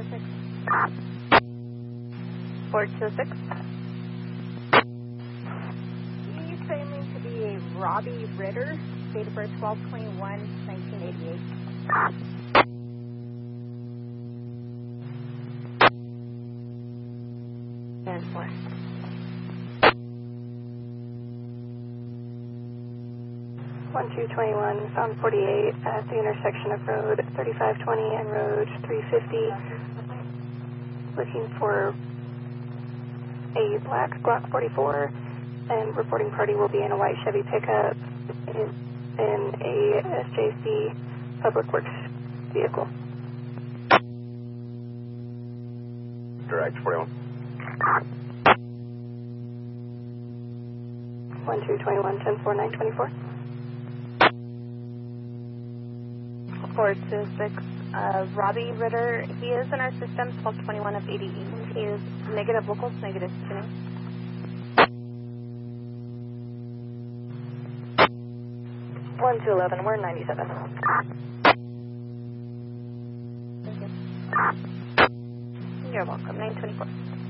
406. 426. He's claiming to be a Robbie Ritter, date of birth 12/21/1988. And 4. One 221, found 48 at the intersection of Road 3520 and Road 350. Looking for a black Glock 44, and reporting party will be in a white Chevy pickup in a SJC Public Works vehicle. Direct 41. 1221, 104924. 426. Robbie Ritter, he is in our system, 1221 of 80 East. He is negative locals, negative tuning. One 211, we're 97. You're welcome, 924.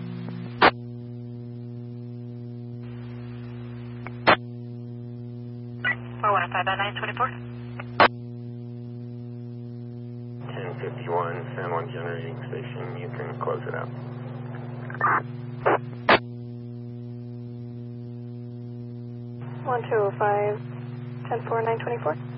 Four 105 by 924. 1051, San Juan Generating Station. You can close it out. 1205, 104924.